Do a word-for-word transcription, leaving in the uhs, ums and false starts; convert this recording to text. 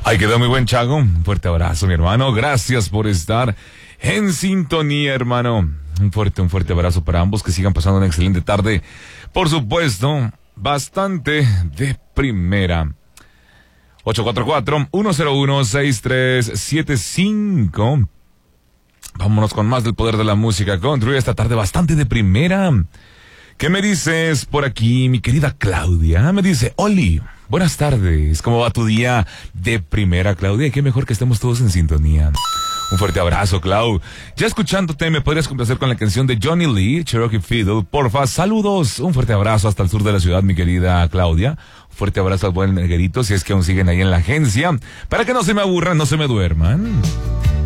Ahí quedó muy buen Chago. Un fuerte abrazo, mi hermano. Gracias por estar en sintonía, hermano. Un fuerte, un fuerte abrazo para ambos. Que sigan pasando una excelente tarde. Por supuesto, bastante de primera. ocho cuatro cuatro, uno cero uno, seis tres siete cinco. Vámonos con más del poder de la música country. Esta tarde bastante de primera. ¿Qué me dices por aquí, mi querida Claudia? Me dice, Oli, buenas tardes. ¿Cómo va tu día de primera, Claudia? Y qué mejor que estemos todos en sintonía. Un fuerte abrazo, Clau. Ya escuchándote, ¿me podrías complacer con la canción de Johnny Lee, Cherokee Fiddle? Porfa, saludos. Un fuerte abrazo hasta el sur de la ciudad, mi querida Claudia. Un fuerte abrazo al buen negrito, si es que aún siguen ahí en la agencia. Para que no se me aburran, no se me duerman.